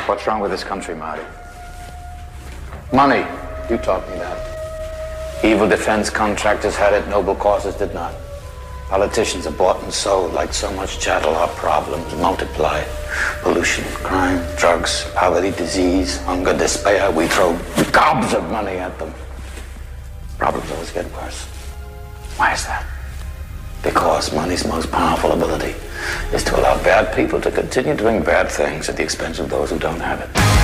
What's wrong with this country, Marty? Money. You taught me that. Evil defense contractors had it, noble causes did not. Politicians are bought and sold like so much chattel. Our problems multiply. Pollution, crime, drugs, poverty, disease, hunger, despair. We throw gobs of money at them. Problems always get worse. Why is that? Because money's most powerful ability is to allow bad people to continue doing bad things at the expense of those who don't have it.